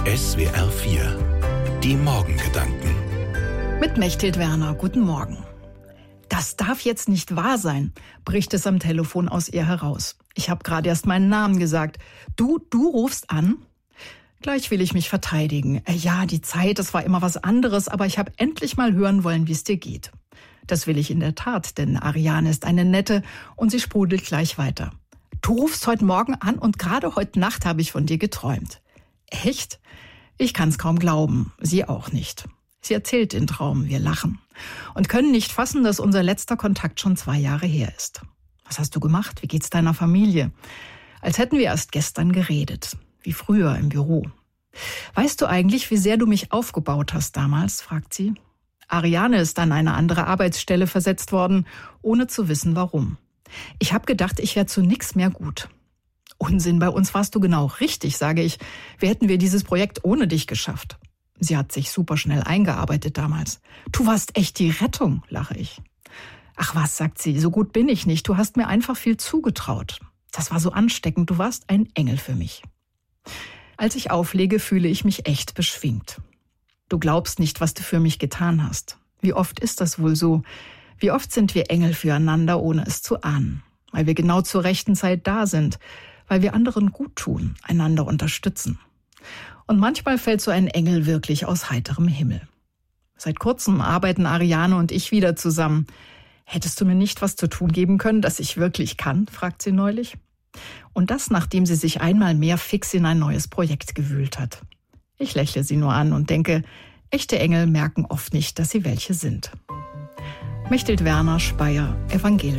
SWR 4, die Morgengedanken. Mit Mechthild Werner, guten Morgen. Das darf jetzt nicht wahr sein, bricht es am Telefon aus ihr heraus. Ich habe gerade erst meinen Namen gesagt. Du rufst an? Gleich will ich mich verteidigen. Ja, die Zeit, das war immer was anderes, aber ich habe endlich mal hören wollen, wie es dir geht. Das will ich in der Tat, denn Ariane ist eine nette und sie sprudelt gleich weiter. Du rufst heute Morgen an und gerade heute Nacht habe ich von dir geträumt. Echt? Ich kann's kaum glauben, sie auch nicht. Sie erzählt den Traum, wir lachen und können nicht fassen, dass unser letzter Kontakt schon 2 Jahre her ist. Was hast du gemacht? Wie geht's deiner Familie? Als hätten wir erst gestern geredet, wie früher im Büro. Weißt du eigentlich, wie sehr du mich aufgebaut hast damals, fragt sie. Ariane ist an eine andere Arbeitsstelle versetzt worden, ohne zu wissen warum. Ich habe gedacht, ich wäre zu nix mehr gut. Unsinn, bei uns warst du genau richtig, sage ich. Wie hätten wir dieses Projekt ohne dich geschafft? Sie hat sich super schnell eingearbeitet damals. Du warst echt die Rettung, lache ich. Ach was, sagt sie, so gut bin ich nicht. Du hast mir einfach viel zugetraut. Das war so ansteckend, du warst ein Engel für mich. Als ich auflege, fühle ich mich echt beschwingt. Du glaubst nicht, was du für mich getan hast. Wie oft ist das wohl so? Wie oft sind wir Engel füreinander, ohne es zu ahnen? Weil wir genau zur rechten Zeit da sind. Weil wir anderen gut tun, einander unterstützen. Und manchmal fällt so ein Engel wirklich aus heiterem Himmel. Seit kurzem arbeiten Ariane und ich wieder zusammen. Hättest du mir nicht was zu tun geben können, das ich wirklich kann, fragt sie neulich. Und das, nachdem sie sich einmal mehr fix in ein neues Projekt gewühlt hat. Ich lächle sie nur an und denke, echte Engel merken oft nicht, dass sie welche sind. Mechthild Werner, Speyer, Evangelisch.